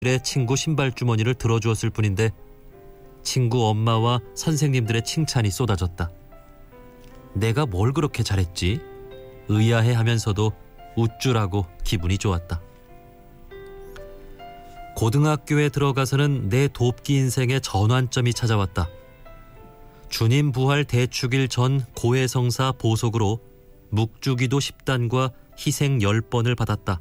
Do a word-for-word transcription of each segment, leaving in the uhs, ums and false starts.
친구 신발 주머니를 들어주었을 뿐인데 친구 엄마와 선생님들의 칭찬이 쏟아졌다. 내가 뭘 그렇게 잘했지? 의아해하면서도 우쭐하고 기분이 좋았다. 고등학교에 들어가서는 내 돕기 인생의 전환점이 찾아왔다. 주님 부활 대축일 전 고해성사 보석으로 묵주기도 십 단과 희생 열 번을 받았다.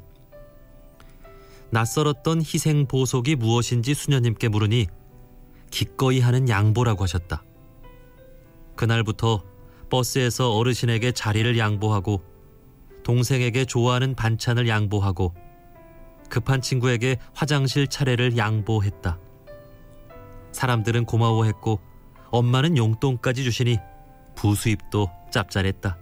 낯설었던 희생 보석이 무엇인지 수녀님께 물으니 기꺼이 하는 양보라고 하셨다. 그날부터 버스에서 어르신에게 자리를 양보하고 동생에게 좋아하는 반찬을 양보하고 급한 친구에게 화장실 차례를 양보했다. 사람들은 고마워했고 엄마는 용돈까지 주시니 부수입도 짭짤했다.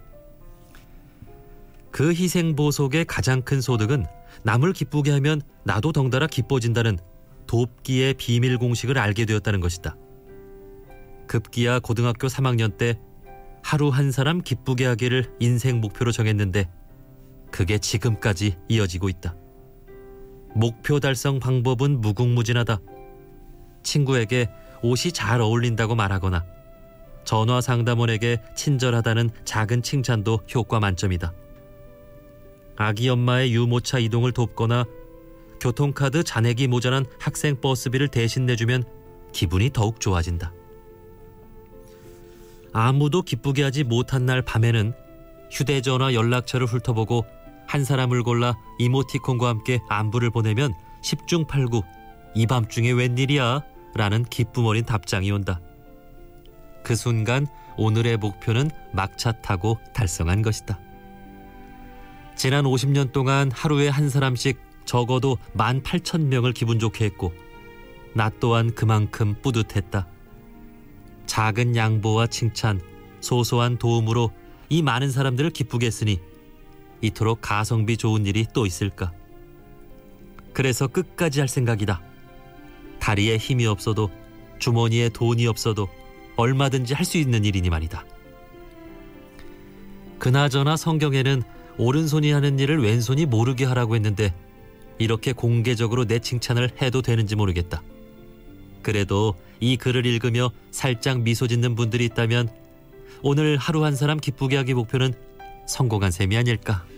그 희생보석의 가장 큰 소득은 남을 기쁘게 하면 나도 덩달아 기뻐진다는 돕기의 비밀 공식을 알게 되었다는 것이다. 급기야 고등학교 삼 학년 때 하루 한 사람 기쁘게 하기를 인생 목표로 정했는데 그게 지금까지 이어지고 있다. 목표 달성 방법은 무궁무진하다. 친구에게 옷이 잘 어울린다고 말하거나 전화 상담원에게 친절하다는 작은 칭찬도 효과 만점이다. 아기 엄마의 유모차 이동을 돕거나 교통카드 잔액이 모자란 학생 버스비를 대신 내주면 기분이 더욱 좋아진다. 아무도 기쁘게 하지 못한 날 밤에는 휴대전화 연락처를 훑어보고 한 사람을 골라 이모티콘과 함께 안부를 보내면 십중팔구 이 밤중에 웬일이야? 라는 기쁨 어린 답장이 온다. 그 순간 오늘의 목표는 막차 타고 달성한 것이다. 지난 오십 년 동안 하루에 한 사람씩 적어도 만 팔천 명을 기분 좋게 했고 나 또한 그만큼 뿌듯했다. 작은 양보와 칭찬, 소소한 도움으로 이 많은 사람들을 기쁘게 했으니 이토록 가성비 좋은 일이 또 있을까? 그래서 끝까지 할 생각이다. 다리에 힘이 없어도 주머니에 돈이 없어도 얼마든지 할 수 있는 일이니 말이다. 그나저나 성경에는 오른손이 하는 일을 왼손이 모르게 하라고 했는데 이렇게 공개적으로 내 칭찬을 해도 되는지 모르겠다. 그래도 이 글을 읽으며 살짝 미소 짓는 분들이 있다면 오늘 하루 한 사람 기쁘게 하기 목표는 성공한 셈이 아닐까.